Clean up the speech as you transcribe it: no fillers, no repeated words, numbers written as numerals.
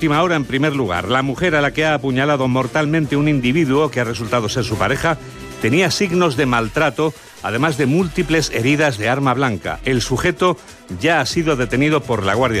última hora, en primer lugar. La mujer a la que ha apuñalado mortalmente un individuo que ha resultado ser su pareja tenía signos de maltrato, además de múltiples heridas de arma blanca. El sujeto ya ha sido detenido por la Guardia